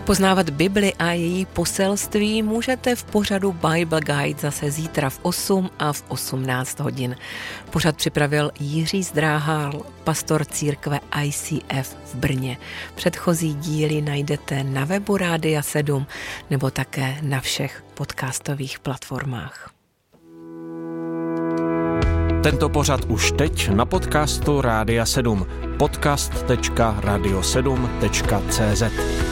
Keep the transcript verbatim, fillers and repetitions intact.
Poznávat Bibli a její poselství můžete v pořadu Bible Guide zase zítra v osm a v osmnáct hodin. Pořad připravil Jiří Zdráhal, pastor církve I C F v Brně. Předchozí díly najdete na webu Rádia sedm nebo také na všech podcastových platformách. Tento pořad už teď na podcastu Rádia sedm. podcast tečka radio sedm tečka cé zet